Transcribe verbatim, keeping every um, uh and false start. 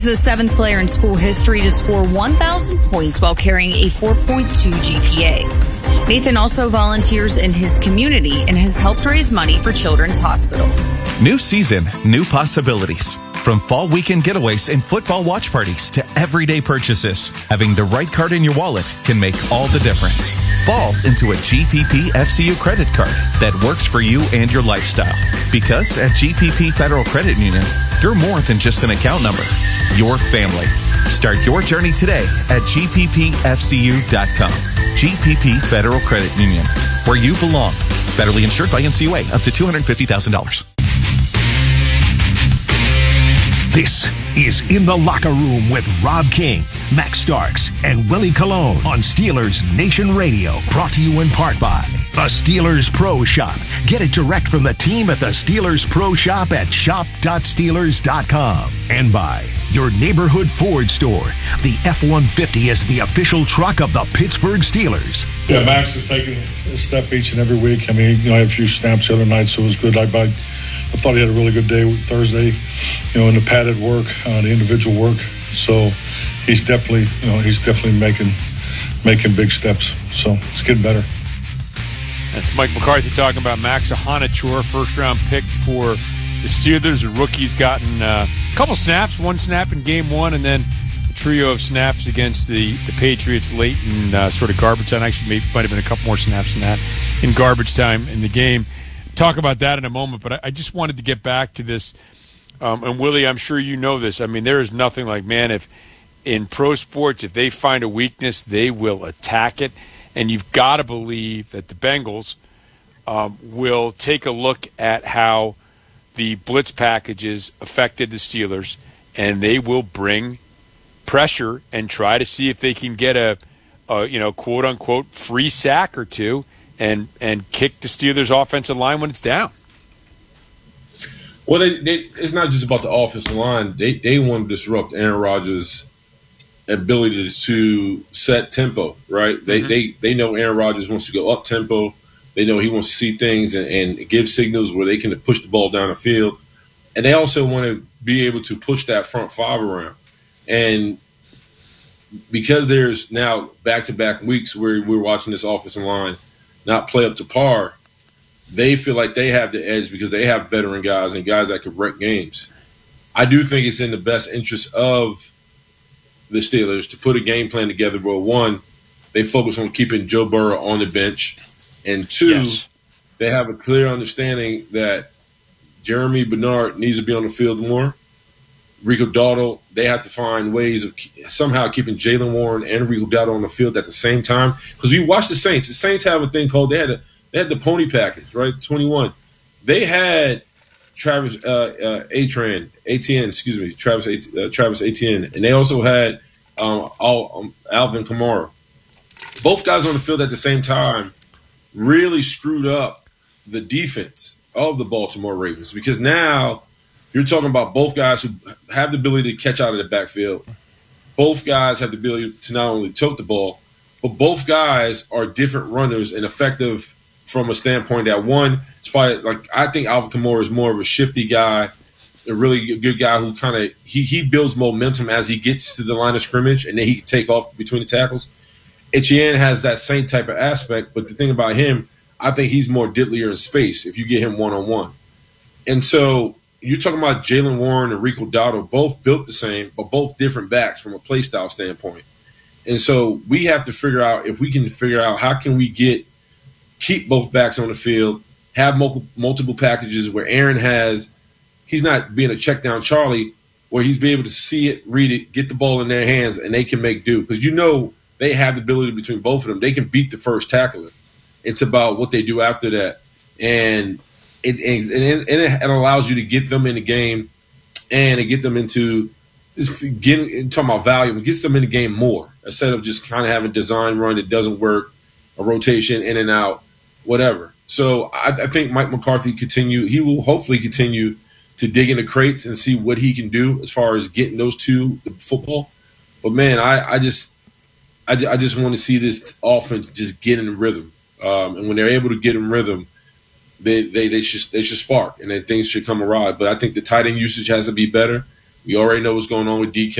The seventh player in school history to score one thousand points while carrying a four point two G P A. Nathan also volunteers in his community and has helped raise money for Children's Hospital. New season, new possibilities. From fall weekend getaways and football watch parties to everyday purchases, having the right card in your wallet can make all the difference. Fall into a G P P F C U credit card that works for you and your lifestyle. Because at G P P Federal Credit Union, you're more than just an account number. Your family. Start your journey today at G P P F C U dot com. G P P Federal Credit Union, where you belong. Federally insured by N C U A, up to two hundred fifty thousand dollars. This is In the Locker Room with Rob King, Max Starks, and Willie Colon on Steelers Nation Radio. Brought to you in part by the Steelers Pro Shop. Get it direct from the team at the Steelers Pro Shop at shop dot steelers dot com. And by your neighborhood Ford store. The F one fifty is the official truck of the Pittsburgh Steelers. Yeah, Max is taking a step each and every week. I mean, you know, I had a few snaps the other night, so it was good. I, I, I thought he had a really good day Thursday, you know, in the padded work, uh, the individual work. So he's definitely, you know, he's definitely making making big steps. So it's getting better. That's Mike McCarthy talking about Max Ahanachour, first-round pick for the Steelers. The rookie's gotten uh, a couple snaps, one snap in game one, and then a trio of snaps against the, the Patriots late in uh, sort of garbage time. Actually, maybe, might have been a couple more snaps than that in garbage time in the game. Talk about that in a moment, but I, I just wanted to get back to this. Um, and, Willie, I'm sure you know this. I mean, there is nothing like, man, if in pro sports, if they find a weakness, they will attack it. And you've got to believe that the Bengals um, will take a look at how the blitz packages affected the Steelers, and they will bring pressure and try to see if they can get a, a you know, quote unquote free sack or two and and kick the Steelers' offensive line when it's down. Well, they, they, it's not just about the offensive line. They they want to disrupt Aaron Rodgers' ability to set tempo, right? They mm-hmm. they they know Aaron Rodgers wants to go up tempo. They know he wants to see things and, and give signals where they can push the ball down the field. And they also want to be able to push that front five around. And because there's now back-to-back weeks where we're watching this offensive line not play up to par, they feel like they have the edge because they have veteran guys and guys that can wreck games. I do think it's in the best interest of the Steelers to put a game plan together where, one, they focus on keeping Joe Burrow on the bench, and two, yes. they have a clear understanding that Jeremy Bernard needs to be on the field more. Rico Dowdle, they have to find ways of somehow keeping Jaylen Warren and Rico Dowdle on the field at the same time. Because you watch the Saints, the Saints have a thing called they had a, they had the pony package, right? twenty-one. They had Travis uh, uh, Etienne, Etienne, excuse me, Travis uh, Travis Etienne, and they also had um, all, um, Alvin Kamara. Both guys on the field at the same time really screwed up the defense of the Baltimore Ravens because now you're talking about both guys who have the ability to catch out of the backfield. Both guys have the ability to not only tote the ball, but both guys are different runners and effective from a standpoint that one, it's probably like I think Alvin Kamara is more of a shifty guy, a really good guy who kind of he he builds momentum as he gets to the line of scrimmage and then he can take off between the tackles. Etienne has that same type of aspect, but the thing about him, I think he's more deadlier in space if you get him one-on-one. And so you're talking about Jaylen Warren and Rico Dowdle, both built the same, but both different backs from a play style standpoint. And so we have to figure out if we can figure out how can we get keep both backs on the field, have multiple, multiple packages where Aaron has – he's not being a check-down Charlie, where he's be able to see it, read it, get the ball in their hands, and they can make do. Because you know – they have the ability between both of them. They can beat the first tackler. It's about what they do after that. And it, it, it allows you to get them in the game and to get them into getting, talking about value, it gets them in the game more instead of just kind of having a design run that doesn't work, a rotation in and out, whatever. So I, I think Mike McCarthy continue. He will hopefully continue to dig into crates and see what he can do as far as getting those two the football. But, man, I, I just – I, I just want to see this offense just get in rhythm, um, and when they're able to get in rhythm, they they they should they should spark, and then things should come awry. But I think the tight end usage has to be better. We already know what's going on with D K.